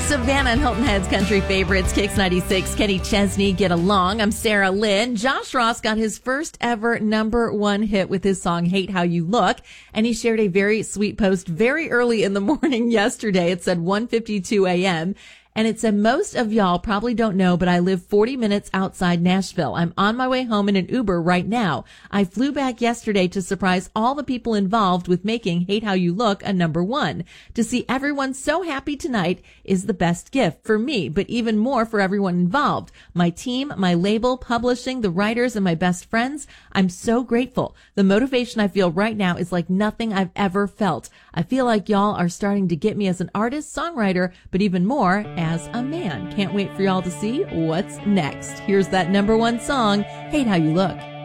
Savannah and Hilton Head's country favorites, Kicks 96, Kenny Chesney, Get Along. I'm Sarah Lynn. Josh Ross got his first ever #1 hit with his song, Hate How You Look. And he shared a very sweet post very early in the morning yesterday. It said 1:52 a.m. And it said, most of y'all probably don't know, but I live 40 minutes outside Nashville. I'm on my way home in an Uber right now. I flew back yesterday to surprise all the people involved with making Hate How You Look a #1. To see everyone so happy tonight is the best gift for me, but even more for everyone involved. My team, my label, publishing, the writers, and my best friends. I'm so grateful. The motivation I feel right now is like nothing I've ever felt. I feel like y'all are starting to get me as an artist, songwriter, but even more as a man. Can't wait for y'all to see what's next. Here's that #1 song, Hate How You Look.